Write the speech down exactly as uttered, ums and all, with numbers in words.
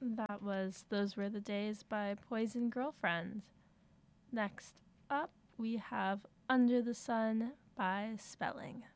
That was Those Were the Days by Poison Girlfriend. Next up, we have Under the Sun by Spelling.